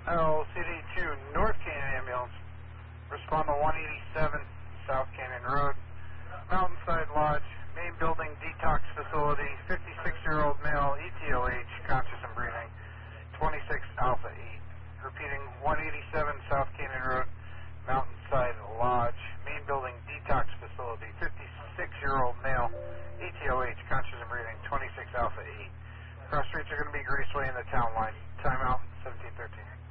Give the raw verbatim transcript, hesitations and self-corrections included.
L C D two, North Canyon Ambulance. Respond to one eighty-seven South Canyon Road. Mountainside Lodge, main building detox facility, fifty-six-year-old male, E T O H, conscious and breathing, twenty-six Alpha eight. Repeating, one eighty-seven South Canyon Road, Mountainside Lodge, main building detox facility, fifty-six-year-old male, E T O H, conscious and breathing, twenty-six Alpha eight. Cross streets are going to be Graceway and the town line. Timeout, seventeen thirteen.